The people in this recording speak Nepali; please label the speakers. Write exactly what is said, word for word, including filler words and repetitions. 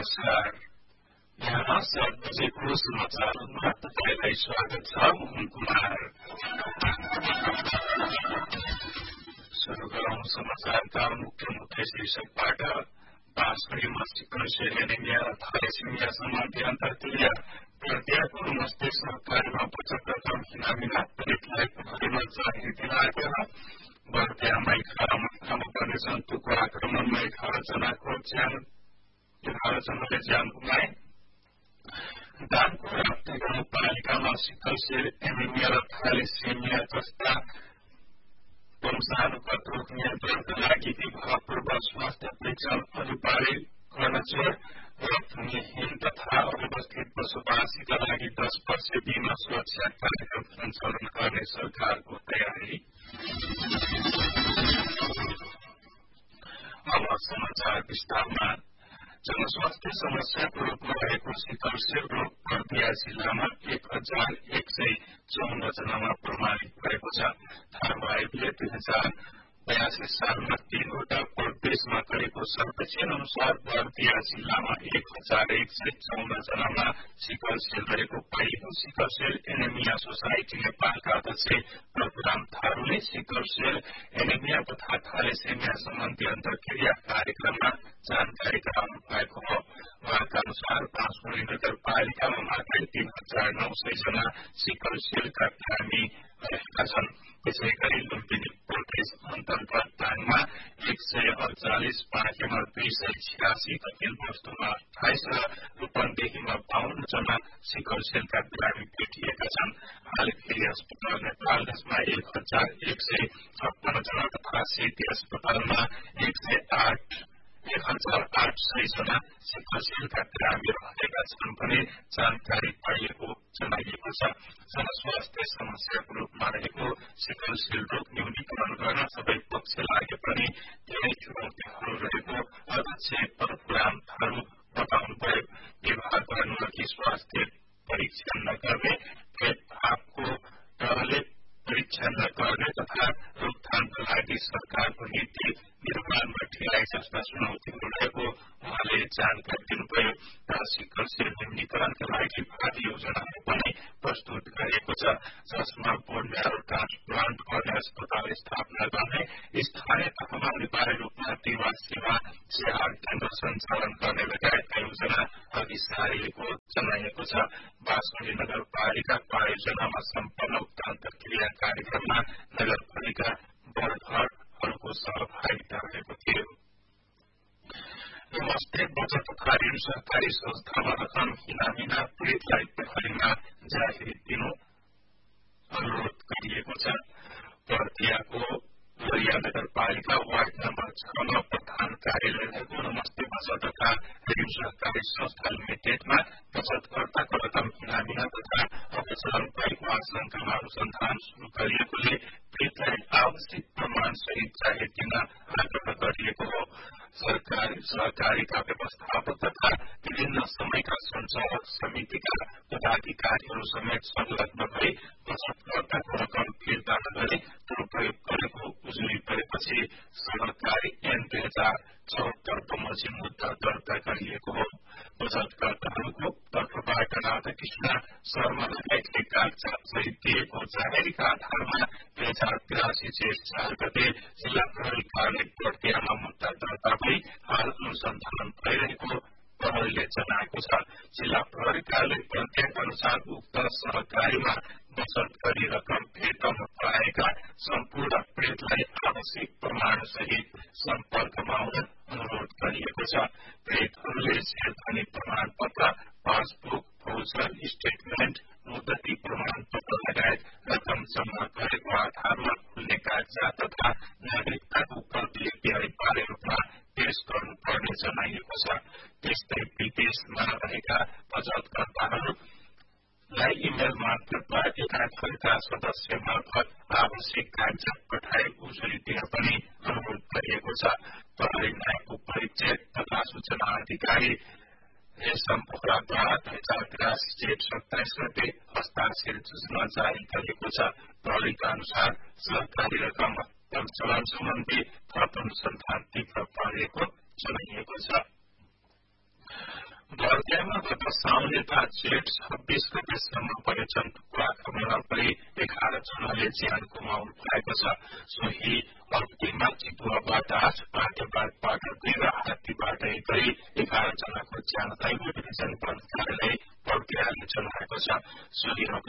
Speaker 1: नमस्कार। यहाँ सात बजेको समाचारमा तपाईलाई स्वागत छ। मोहन कुमार। सुरु गरौं समाचारका मुख्य मुख्य शीर्षकबाट। बाँसुरीमा सिकल सेल एनिमिया र थ्यालेसेमिया सम्बन्धी अन्तर्क्रिया। प्रत्याको नमस्ते सहकारीमा बचत रकम फिनामिना पीडितलाई पोखरीमा जागिर दिलाएको। बर्दियामा एघारमा खानुपर्ने जन्तुको आक्रमणमा एघार जनाको ज्यान एघार जनाले ज्यान गुमाए। दानको राप्ती गाउँपालिकामा सिकल सेल एनिमिया र थ्यालेसेमिया जस्ता वंशानुगत रोग नियन्त्रणका लागि विभागपूर्व स्वास्थ्य परीक्षण अनिवार्य गर्न जोड। रक्तहीन तथा अव्यवस्थित पशुपासीका लागि दस वर्ष बीमा सुरक्षा कार्यक्रम सञ्चालन गर्ने सरकारको तयारी। अब समाचार विस्तारमा। जनस्वास्थ्य समस्याको रूपमा रहेको सिकल सेल रोग बर्दिया जिल्लामा एक हजार एक सय चौन्न जनामा प्रमाणित भएको छ। थारू आयोगले दुई हजार बयासी सालमा तीनवटा प्रदेशमा गरेको सर्वेक्षण अनुसार बर्दिया जिल्लामा एक हजार एक सय चौन्न जनामा सिकल सेल रहेको पाइएको सिकल सेल एनिमिया सोसाइटी नेपालका अध्यक्ष परशुराम थारूले सिकल सेल एनिमिया तथा थ्यालेसेमिया सम्बन्धी अन्तर्क्रिया कार्यक्रममा जानकारी गराउनु भएको हो। उहाँका अनुसार बाँसुरी नगरपालिकामा मात्रै तीन हजार नौ सय जना सिकल सेलका बिरामी रहेका छन्। त्यसै गरी लुम्बिनी प्रदेश अन्तर्गत दाङमा एक सय अडचालिस, पाँचेमा दुई सय छियासी, कपिलवस्तुमा अठाइस र रूपन्देहीमा बाहन्न जना सिकल सेलका बिरामी भेटिएका छन्। हाल फेरि अस्पताल नेपालगंजमा एक हजार एक सय छप्पन्न जना तथा सेती अस्पतालमा एक सय आठ एक हजार आठ सय जना सिकल सेलका बिरामी रहेका छन् भने जानकारी पाइएको जनाइएको छ। जनस्वास्थ्य समस्याको रूपमा रहेको सिकल सेल रोग न्यूनीकरण गर्न सबै पक्ष लागे पनि धेरै चुनौतीहरू रहेको अध्यक्ष परशुराम थारू बताउनुभयो। विभागका अनुमति स्वास्थ्य परीक्षण नगर्ने, भेदभावको डरले परीक्षण नगर्ने तथा रोकथामका लागि सरकारको नीति निर्माणमा ढिलाइ जस्ता चुनौतीहरू रहेको उहाँले जानकारी दिनुभयो। र सिकल सेल न्यूनीकरणका लागि भावी योजनाहरू पनि प्रस्तुत गरिएको छ, जसमा बोन म्यारो ट्रान्सप्लान्ट गर्ने अस्पताल स्थापना गर्ने, स्थानीय तहमा अनिवार्य रूपमा दिवा सेवा स्याहार केन्द्र सञ्चालन गर्ने लगायतका योजना अघि सारिएको जनाइएको छ। बाँसुरी नगरपालिकाको आयोजनामा सम्पन्न उक्त अन्तर्क्रिया कार्यक्रममा नगरपालिका वर्गहरूको सहभागिता रहेको थियो। नमस्ते बचत तथा ऋण सहकारी संस्थामा रकम हिनामिना पीडितलाई पोखरीमा जागिर दिनु अनुरोध गरिएको छ। बर्दियाको लोरिया नगरपालिका वार्ड नम्बर छमा प्रधान कार्यालय रहेको नमस्ते बचत तथा ऋण सहकारी संस्था लिमिटेडमा बचतकर्ताको रकम हिनामिना तथा अपचलन भएको आशंकामा अनुसन्धान शुरू गरिएकोले पीडितलाई आवश्यक प्रमाण सहित जागिर दिन आग्रह गरिएको हो। सरकारी सहकारीका व्यवस्थापक तथा विभिन्न समयका सञ्चालक समितिका पदाधिकारीहरू समेत संलग्न भई बचतकर्ताको रकम फिर्ता नगरी दुरूपयोग गरेको उजुरी परेपछि सहकारी ऐन दुई हजार चौहत्तर बमोजिम मुद्दा दर्ता गरिएको हो। बचतकर्ताहरूको तर्फबाट राधाकृष्ण शर्मा लगायतले कागजात सहित दिएको जाहेरीका आधारमा दुई हजार तिरासी जेठ चार गते जिल्ला प्रहरी कार्यालय बर्दियामा मुद्दा दर्ता भई हाल अनुसन्धान भइरहेको प्रहरीले जनाएको छ। जिल्ला प्रहरी कार्यालय बर्दियाका अनुसार उक्त सहकारीमा बचत गरी रकम फिर्ता नपाएका सम्पूर्ण पीडितलाई आवश्यक प्रमाण सहित सम्पर्कमा आउन अनुरोध गरिएको छ। पीडितहरूले शेरधनी प्रमाण पत्र, पासबुक, भौचर, स्टेटमेन्ट, मुद्दती प्रमाण पत्र लगायत रकम जम्मा गरेको आधारमा खुल्ने कागजात तथा नागरिकताको प्रतिलिपि अनिवार्य रूपमा पेश गर्नुपर्ने जनाइएको छ। त्यस्तै विदेशमा रहेका बचतकर्ताहरूलाई इमेल मार्फतबाट एकाखरका सदस्य मार्फत आवश्यक कागजात पठाए उजुरी दिन पनि अनुरोध गरिएको छ। प्रहरी न्यायिक परिचय तथा सूचना अधिकारी रेशम बोहराद्वारा दुई हजार तिरासी जेठ सत्ताइस गते हस्ताक्षर सूचना जारी गरिएको छ। प्रहरीका अनुसार सहकारी रकम सञ्चालन सम्बन्धी थप अनुसन्धान तीव्र पारिएको जनाइएको छ। पर्यायमा गत साउनेता जेठ छब्बीस गतेसम्म पर्यटनको आक्रमणमा परि एघार जनाले ज्यान गुमाउनु भएको छ। सोही अवधिमा चितुवाबाट आठ, पाटेबाट दुई र हात्तीबाट एक गरी एघार जनाको ज्यान गएको डिभिजन वन कार्यालय पर्दियाले जनाएको छ। सोही